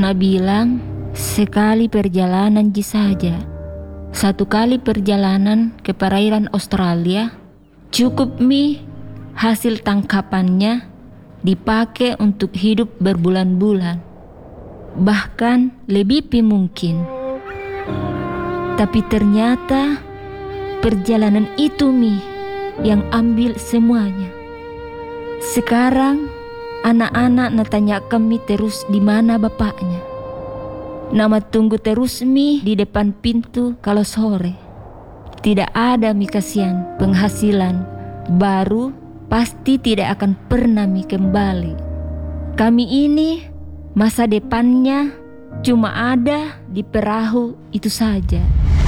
Ana bilang sekali perjalanan saja. 1 kali perjalanan ke perairan Australia cukup mi hasil tangkapannya dipakai untuk hidup berbulan-bulan. Bahkan lebih mungkin. Tapi ternyata perjalanan itu mi yang ambil semuanya. Sekarang anak-anak natanya kami terus di mana bapaknya. Nama tunggu terus mi di depan pintu kalau sore. Tidak ada mi kasihan penghasilan baru pasti tidak akan pernah mi kembali. Kami ini masa depannya cuma ada di perahu itu saja.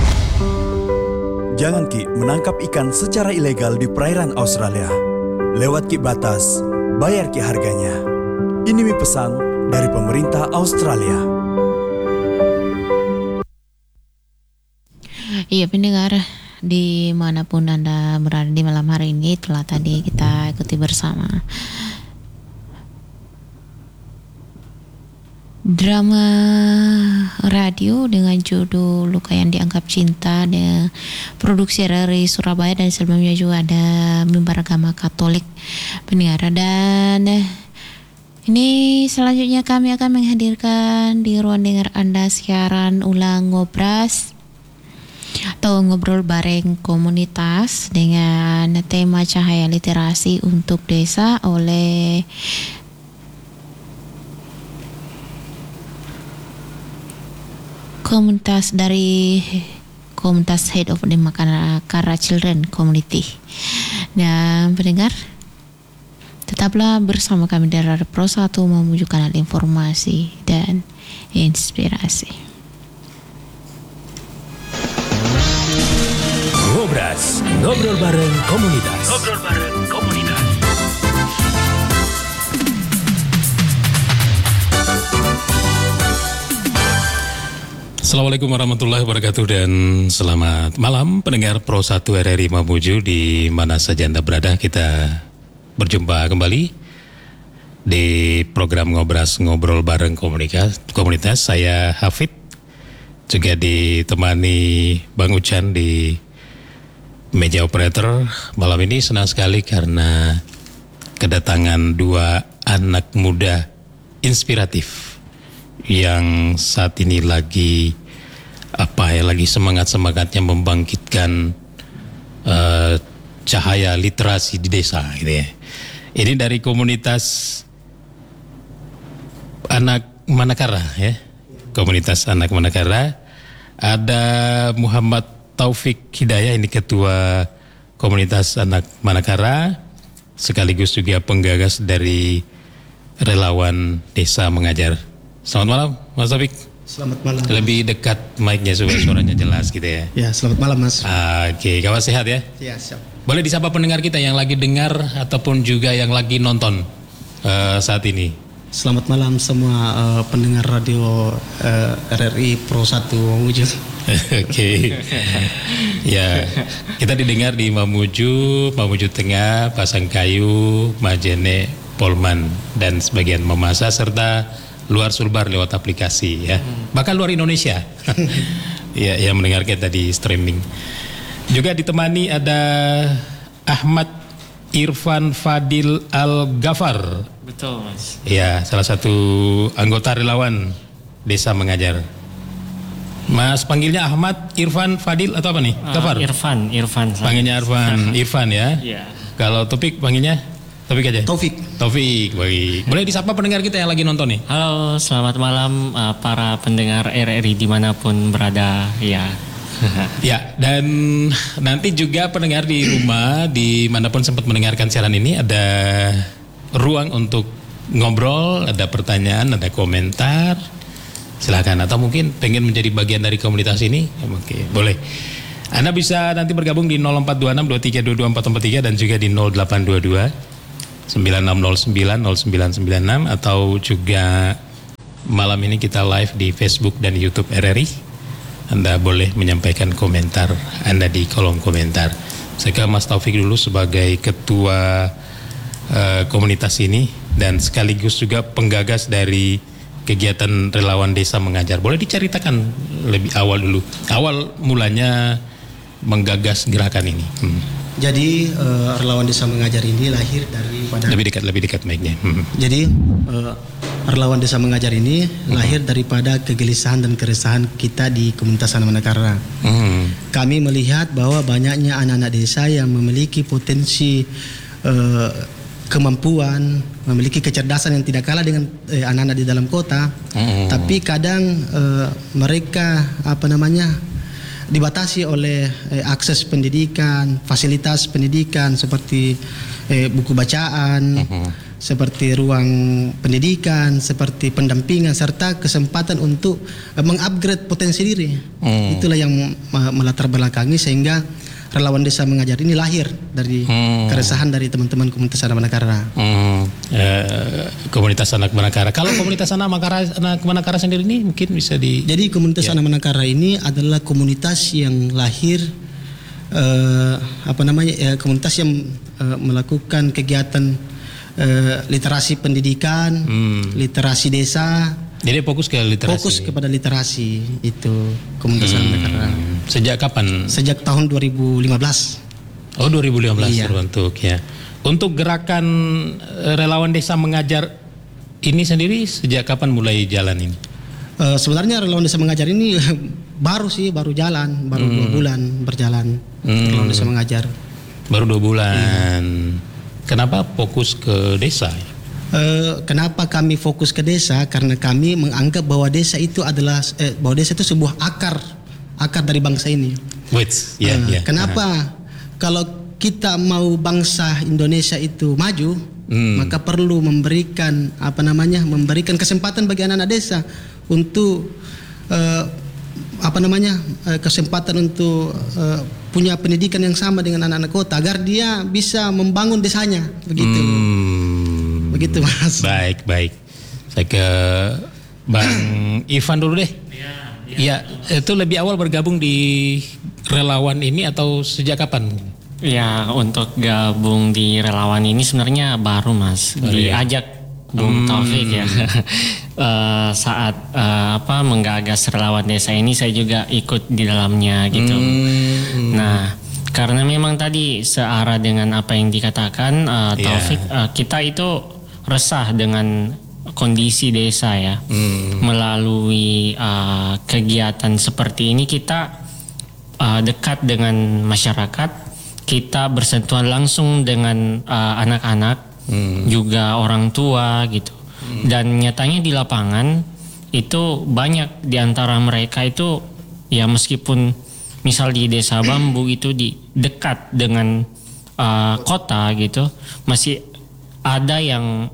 Jangan Ki menangkap ikan secara ilegal di perairan Australia. Lewat Ki batas, bayar Ki harganya. Ini mi pesan dari pemerintah Australia. Iya pendengar, dimanapun Anda berada di malam hari ini telah tadi kita ikuti bersama drama radio dengan judul Luka yang Dianggap Cinta dengan produksi dari Surabaya, dan sebelumnya juga ada Mimbar Agama Katolik pendengar. Dan ini selanjutnya kami akan menghadirkan di ruang dengar Anda siaran ulang Ngobras atau ngobrol bareng komunitas dengan tema Cahaya Literasi untuk Desa oleh komunitas Head of the Makara Children Community. Dan pendengar, tetaplah bersama kami dari Pro 1 menuju kanal informasi dan inspirasi. Ngobras, ngobrol bareng komunitas. Assalamualaikum warahmatullahi wabarakatuh dan selamat malam pendengar Pro 1 RRI Mamuju di mana saja Anda berada. Kita berjumpa kembali di program Ngobras, ngobrol bareng komunitas. Saya Hafid, juga ditemani Bang Ucan di meja operator. Malam ini senang sekali karena kedatangan 2 anak muda inspiratif yang saat ini lagi semangat-semangatnya membangkitkan cahaya literasi di desa gitu ya. Ini dari komunitas Anak Manakara ya. Komunitas Anak Manakara. Ada Muhammad Taufik Hidayah, ini ketua komunitas Anak Manakara, sekaligus juga penggagas dari relawan Desa Mengajar. Selamat malam Mas Taufik. Selamat malam. Lebih dekat mic-nya supaya suaranya jelas gitu ya. Ya, selamat malam Mas. Oke, kawan sehat ya? Ya, siap. Boleh disapa pendengar kita yang lagi dengar ataupun juga yang lagi nonton saat ini. Selamat malam semua pendengar radio RRI Pro 1 Mamuju. Oke. Ya, kita didengar di Mamuju Tengah, Pasangkayu, Majene, Polman dan sebagian Mamasa serta luar Sulbar lewat aplikasi ya. Bahkan luar Indonesia. Ya, yang mendengar kita di streaming. Juga ditemani ada Ahmad Irfan Fadil Al-Ghafar. Betul Mas. Ya, salah satu anggota relawan Desa Mengajar. Mas panggilnya Ahmad Irfan Fadil atau apa nih? Ghafar? Irfan. Panggilnya Irfan ya. Iya. Kalau Taufik panggilnya Taufik aja. Taufik, baik. Boleh disapa pendengar kita yang lagi nonton nih. Halo, selamat malam para pendengar RRI dimanapun berada ya. Ya, dan nanti juga pendengar di rumah dimanapun sempat mendengarkan siaran ini ada ruang untuk ngobrol, ada pertanyaan, ada komentar. Silakan, atau mungkin pengen menjadi bagian dari komunitas ini, oke, boleh. Anda bisa nanti bergabung di 0426 2322 443 dan juga di 0822 9609 0996 atau juga malam ini kita live di Facebook dan YouTube RRI. Anda boleh menyampaikan komentar Anda di kolom komentar. Saya ke Mas Taufik dulu sebagai ketua komunitas ini dan sekaligus juga penggagas dari kegiatan relawan desa mengajar. Boleh diceritakan lebih awal dulu. Awal mulanya menggagas gerakan ini. Jadi relawan desa mengajar ini lahir daripada Lebih dekat mic-nya. Jadi relawan desa mengajar ini lahir daripada kegelisahan dan keresahan kita di komunitas Sana Manakara. Kami melihat bahwa banyaknya anak-anak desa yang memiliki potensi kemampuan, memiliki kecerdasan yang tidak kalah dengan anak-anak di dalam kota, tapi kadang mereka dibatasi oleh akses pendidikan, fasilitas pendidikan seperti buku bacaan, seperti ruang pendidikan, seperti pendampingan serta kesempatan untuk mengupgrade potensi diri. Itulah yang melatar belakangi sehingga relawan desa mengajar ini lahir dari keresahan dari teman-teman komunitas anak Manakara. Komunitas anak Manakara. Kalau komunitas anak Manakara sendiri ini mungkin bisa Jadi komunitas anak Manakara ini adalah komunitas yang lahir komunitas yang melakukan kegiatan literasi pendidikan, literasi desa. Jadi fokus ke literasi. Fokus kepada literasi itu komunitas anak Manakara. Sejak kapan? Sejak tahun 2015. Oh, 2015 Iya. terbentuk ya. Untuk gerakan relawan desa mengajar ini sendiri sejak kapan mulai jalan ini? Sebenarnya relawan desa mengajar ini baru jalan, baru 2 bulan berjalan. Relawan desa mengajar. Baru 2 bulan. Kenapa fokus ke desa? Kenapa kami fokus ke desa? Karena kami menganggap bahwa desa itu sebuah akar dari bangsa ini. Kenapa? Kalau kita mau bangsa Indonesia itu maju, maka perlu memberikan kesempatan bagi anak-anak desa untuk kesempatan untuk punya pendidikan yang sama dengan anak-anak kota agar dia bisa membangun desanya, begitu. Begitu, Mas. Baik. Saya ke Bang Ivan dulu deh. Iya, itu lebih awal bergabung di relawan ini atau sejak kapan? Ya, untuk gabung di relawan ini sebenarnya baru, Mas. Diajak Bung Taufik ya. Saat menggagas relawan desa ini saya juga ikut di dalamnya gitu. Nah, karena memang tadi searah dengan apa yang dikatakan Taufik, kita itu resah dengan kondisi desa ya. Melalui kegiatan seperti ini kita dekat dengan masyarakat, kita bersentuhan langsung dengan anak-anak, juga orang tua gitu. Dan nyatanya di lapangan itu banyak di antara mereka itu ya meskipun misal di Desa Bambu itu di dekat dengan kota gitu, masih ada yang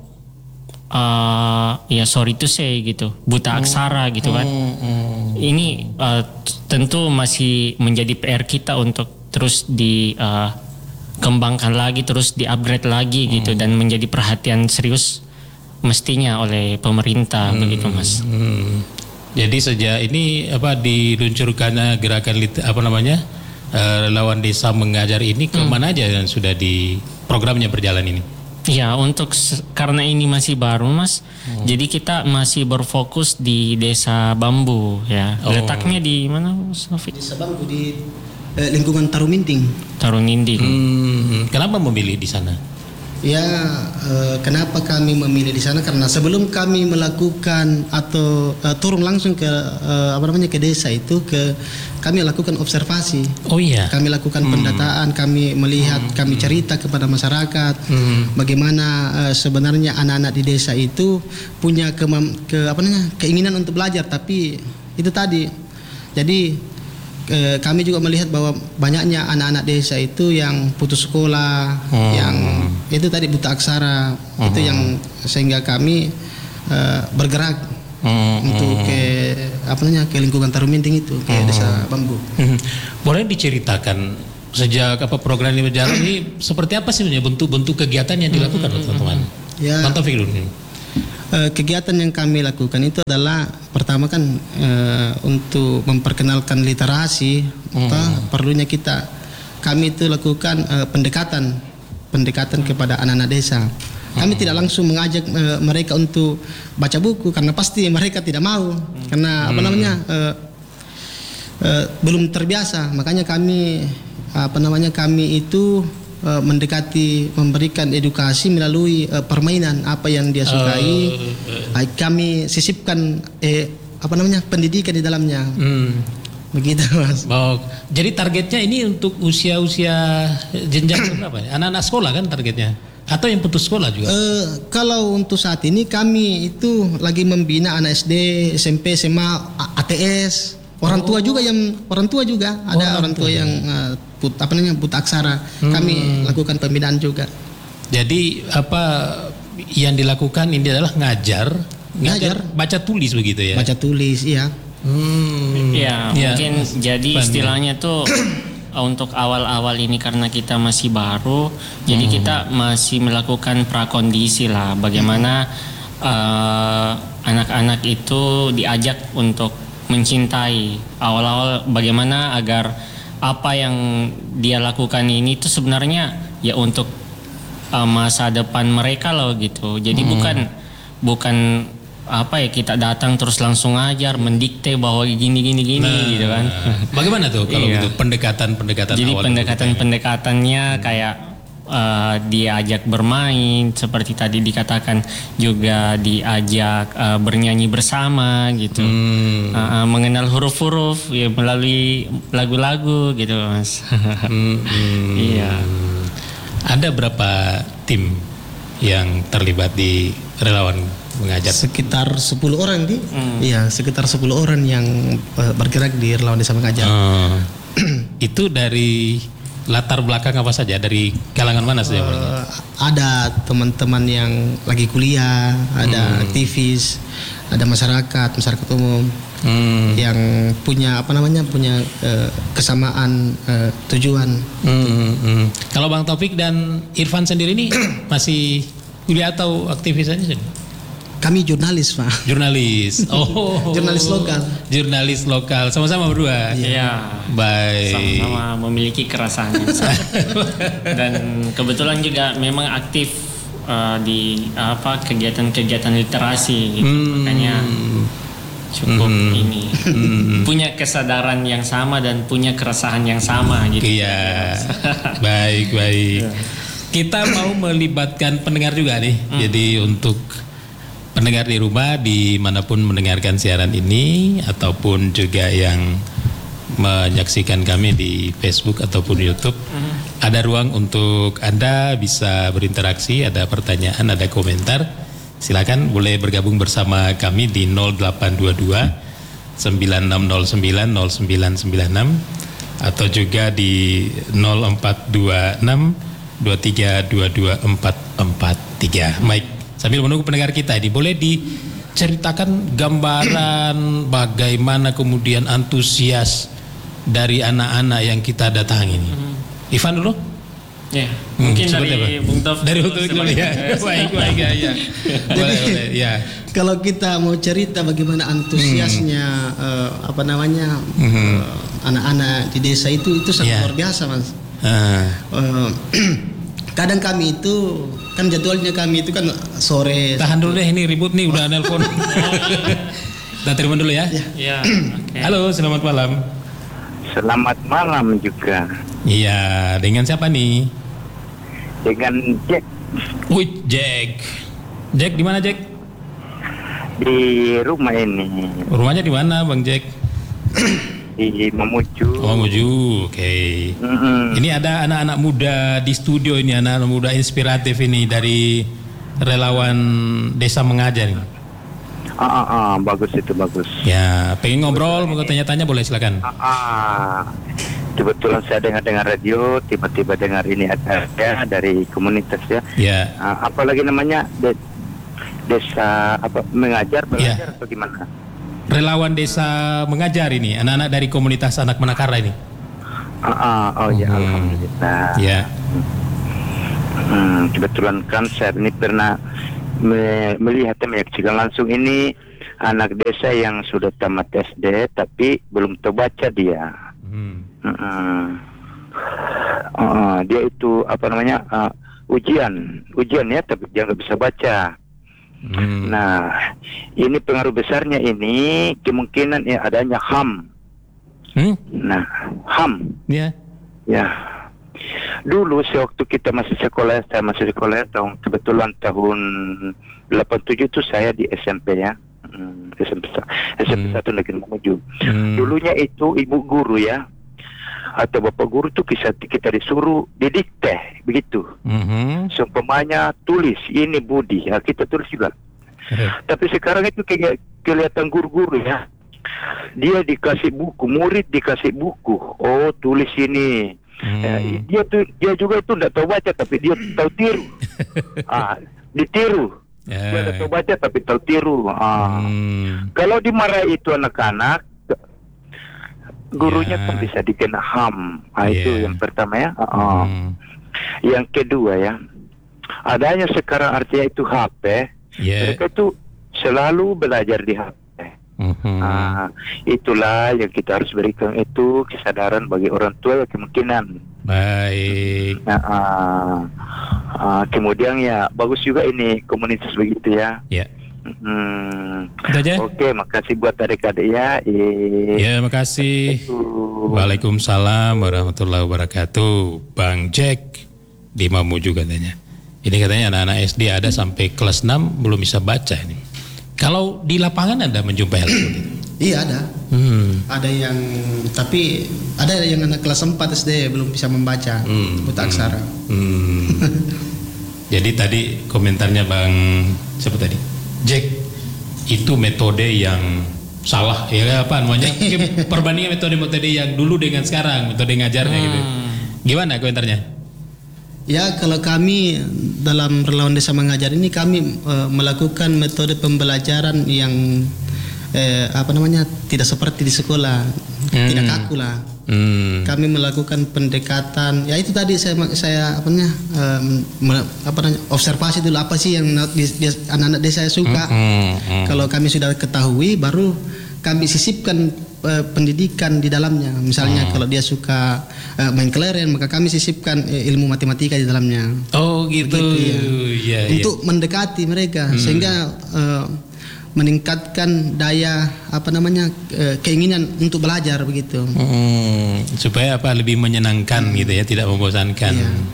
ya sorry to say gitu, buta aksara gitu kan. Ini tentu masih menjadi PR kita untuk terus dikembangkan lagi, terus di-upgrade lagi gitu, dan menjadi perhatian serius mestinya oleh pemerintah begitu, Mas. Jadi sejak ini diluncurkannya gerakan relawan desa mengajar ini kemana aja yang sudah di programnya berjalan ini? Ya, karena ini masih baru, Mas. Jadi kita masih berfokus di Desa Bambu ya. Letaknya di mana, Mas Taufik? Desa Bambu di lingkungan Taruminding. Kenapa memilih di sana? Ya, kenapa kami memilih di sana? Karena sebelum kami melakukan atau turun langsung ke ke desa itu, kami lakukan observasi. Oh iya. Kami lakukan pendataan, kami melihat, kami cerita kepada masyarakat bagaimana sebenarnya anak-anak di desa itu punya keinginan untuk belajar, tapi itu tadi. Jadi kami juga melihat bahwa banyaknya anak-anak desa itu yang putus sekolah, yang itu tadi buta aksara, itu yang sehingga kami bergerak untuk ke lingkungan Taruminding itu, ke Desa Bambu. Boleh diceritakan sejak program ini berjalan ini seperti apa sih bentuk-bentuk kegiatan yang dilakukan teman-teman? Ya. Bang Taufik dulu. Kegiatan yang kami lakukan itu adalah pertama kan untuk memperkenalkan literasi, perlunya kami itu lakukan pendekatan kepada anak-anak desa. Kami tidak langsung mengajak mereka untuk baca buku karena pasti mereka tidak mau karena belum terbiasa. Makanya kami itu memberikan edukasi melalui permainan apa yang dia sukai. Kami sisipkan pendidikan di dalamnya. Begitu, Mas. Oh, jadi targetnya ini untuk usia-usia jenjang berapa ya? Anak-anak sekolah kan targetnya? Atau yang putus sekolah juga? Kalau untuk saat ini kami itu lagi membina anak SD, SMP, SMA, ATS. Orang tua juga ada orang tua yang buta aksara. Kami lakukan pembinaan juga. Jadi apa yang dilakukan ini adalah ngajar baca tulis begitu ya? Baca tulis, iya. Ya, mungkin jadi istilahnya tuh untuk awal-awal ini karena kita masih baru, jadi kita masih melakukan prakondisi lah. Bagaimana anak-anak itu diajak untuk mencintai. Awal-awal bagaimana agar apa yang dia lakukan ini tuh sebenarnya ya untuk masa depan mereka loh gitu. Jadi bukan apa ya kita datang terus langsung ngajar mendikte bahwa gini gitu kan. Bagaimana tuh kalau gitu pendekatan jadi awal pendekatannya kayak diajak bermain seperti tadi dikatakan, juga diajak bernyanyi bersama gitu, mengenal huruf-huruf ya melalui lagu-lagu gitu, Mas. Iya. Ada berapa tim yang terlibat di relawan mengajar? Sekitar 10 orang Iya, sekitar 10 orang yang bergerak di relawan desa mengajar. Itu dari latar belakang apa saja? Dari kalangan mana saja? Ada teman-teman yang lagi kuliah, ada aktivis, ada masyarakat umum yang punya punya kesamaan tujuan. Kalau Bang Taufik dan Irfan sendiri ini masih kuliah atau aktivis aja? Kami jurnalis, Pak. Jurnalis. Oh. Jurnalis lokal. Sama-sama berdua. Iya. Baik. Sama-sama memiliki kerasaannya. Dan kebetulan juga memang aktif di kegiatan-kegiatan literasi gitu. Makanya cukup ini punya kesadaran yang sama dan punya keresahan yang sama gitu. Iya. Baik. Kita mau melibatkan pendengar juga nih. Jadi untuk pendengar di rumah dimanapun mendengarkan siaran ini ataupun juga yang menyaksikan kami di Facebook ataupun YouTube, ada ruang untuk Anda bisa berinteraksi, ada pertanyaan, ada komentar. Silakan boleh bergabung bersama kami di 0822 9609 0996 atau juga di 0426 2322 443. Baik. Sambil menunggu pendengar kita ini, boleh diceritakan gambaran bagaimana kemudian antusias dari anak-anak yang kita datangi ini. Ivan dulu? Ya, mungkin dari Bung Taufik. Dari Bung Taufik dulu ya. Baik ya. Boleh ya. Kalau kita mau cerita bagaimana antusiasnya anak-anak di desa itu sangat luar biasa, Mas. Kadang kami itu kan jadwalnya kami itu kan sore. Tahan dulu deh, ini ribut nih udah nelpon. Kita terima dulu ya. Iya. Okay. Halo, selamat malam. Selamat malam juga. Iya, dengan siapa nih? Dengan Jack. Wih, Jack. Jack di mana, Jack? Di rumah ini. Rumahnya di mana, Bang Jack? Di Mamuju. Oh, Mamuju. Oke. Ini ada anak-anak muda di studio ini, anak-anak muda inspiratif ini dari relawan desa mengajar ini. Bagus itu, bagus. Ya, pengen ngobrol, mau tanya-tanya boleh silakan. Kebetulan saya dengar radio, tiba-tiba dengar ini ada dari komunitas ya. Ya. Apalagi namanya desa mengajar belajar atau gimana? Relawan desa mengajar ini, anak-anak dari komunitas anak Manakara ini. Alhamdulillah. Ya. Kebetulan kan saya ini pernah melihat menyaksikan langsung ini anak desa yang sudah tamat SD tapi belum tahu baca dia. Dia itu ujian ya, tapi dia nggak bisa baca. Nah, ini pengaruh besarnya ini kemungkinan adanya HAM. Nah, HAM. Ya. Ya. Dulu sewaktu kita saya masih sekolah kebetulan tahun 87 itu saya di SMP ya. SMP 1 Negeri Mamuju. Dulunya itu ibu guru ya atau bapak guru tuh kita disuruh didikte begitu. Seumpamanya tulis ini Budi, ya kita tulis juga. Tapi sekarang itu kayak kelihatan guru-guru ya. Dia dikasih buku, murid dikasih buku. Oh, tulis ini. Dia juga itu tidak tahu baca tapi dia tahu tiru. Ditiru. Dia tidak tahu baca tapi tahu tiru. Kalau dimarahi itu anak-anak, gurunya kan bisa dikena HAM. Itu yang pertama ya. Yang kedua ya, adanya sekarang artinya itu HP. Mereka itu selalu belajar di HP. Itulah yang kita harus berikan itu kesadaran bagi orang tua yang kemungkinan. Baik. Kemudian ya bagus juga ini komunitas begitu ya. Ya. Itu aja. Oke, makasih buat adik-adik ya. Ya, makasih. Waalaikumsalam warahmatullahi wabarakatuh. Bang Jack di Mamuju katanya. Ini katanya anak-anak SD ada sampai kelas 6 belum bisa baca ini. Kalau di lapangan ada menjumpai hal seperti itu? Iya ada. Ada yang tapi ada yang anak kelas 4 SD belum bisa membaca buta aksara. Jadi tadi komentarnya Bang siapa tadi? Jack, itu metode yang salah ya apa namanya? Perbandingan metode-metode yang dulu dengan sekarang, metode ngajarnya gitu. Gimana komentarnya? Ya, kalau kami dalam Relawan Desa Mengajar ini kami melakukan metode pembelajaran yang tidak seperti di sekolah, tidak kaku lah. Kami melakukan pendekatan, ya itu tadi saya observasi dulu apa sih yang anak-anak desa suka. Kalau kami sudah ketahui, baru kami sisipkan pendidikan di dalamnya. Misalnya kalau dia suka main kelereng, maka kami sisipkan ilmu matematika di dalamnya. Oh gitu. Ya. Untuk mendekati mereka sehingga meningkatkan daya keinginan untuk belajar begitu. Supaya lebih menyenangkan gitu ya, tidak membosankan.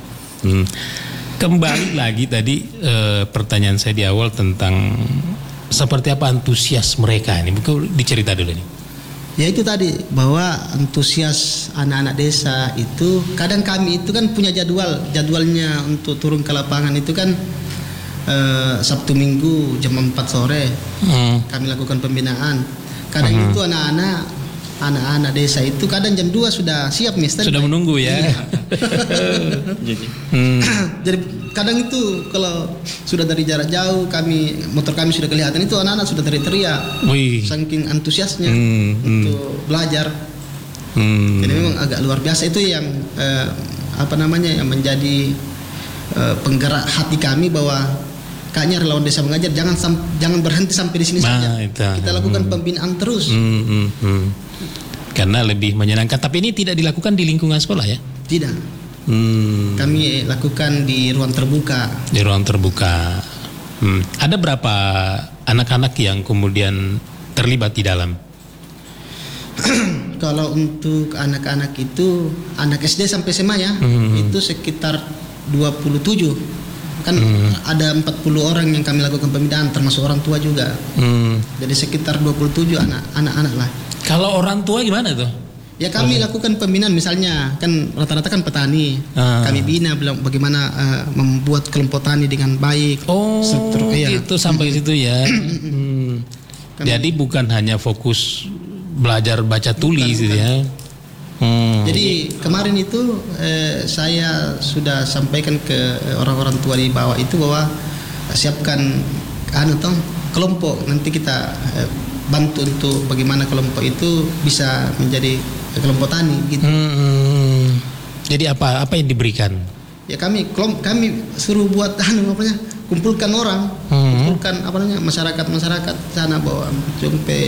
Kembali lagi tadi pertanyaan saya di awal tentang seperti apa antusias mereka ini. Mungkin dicerita dulu nih. Ya itu tadi bahwa antusias anak-anak desa itu kadang kami itu kan punya jadwalnya untuk turun ke lapangan itu kan Sabtu Minggu jam 4 sore kami lakukan pembinaan. Kadang itu anak-anak desa itu kadang jam 2 sudah siap mister. Sudah menunggu ya. Jadi kadang itu kalau sudah dari jarak jauh motor kami sudah kelihatan itu anak-anak sudah teriak-teriak. Saking antusiasnya untuk belajar. Jadi memang agak luar biasa itu yang yang menjadi penggerak hati kami bahwa kayaknya Relawan Desa Mengajar jangan berhenti sampai di sini saja. Kita lakukan pembinaan terus. Karena lebih menyenangkan. Tapi ini tidak dilakukan di lingkungan sekolah ya? Tidak. Kami lakukan di ruang terbuka. Di ruang terbuka. Ada berapa anak-anak yang kemudian terlibat di dalam? Kalau untuk anak-anak itu anak SD sampai SMA ya, itu sekitar 27. Kan ada 40 orang yang kami lakukan pembinaan termasuk orang tua juga. Jadi sekitar 27 anak-anak lah. Kalau orang tua gimana tuh? Ya kami lakukan pembinaan misalnya kan rata-rata kan petani. Kami bina bagaimana membuat kelompok tani dengan baik. Gitu sampai situ ya. Jadi bukan hanya fokus belajar baca tulis gitu ya. Jadi kemarin itu saya sudah sampaikan ke orang-orang tua di bawah itu bahwa siapkan kelompok, nanti kita bantu untuk bagaimana kelompok itu bisa menjadi kelompok tani gitu. Jadi apa yang diberikan? Ya kami suruh buat kumpulkan orang, kumpulkan masyarakat sana bawa jompe